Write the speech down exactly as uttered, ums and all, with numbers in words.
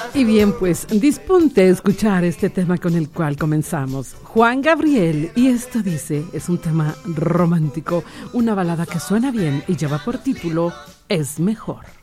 Y bien, pues disponte a escuchar este tema con el cual comenzamos. Juan Gabriel, y esto dice, es un tema romántico, una balada que suena bien y lleva por título Es Mejor.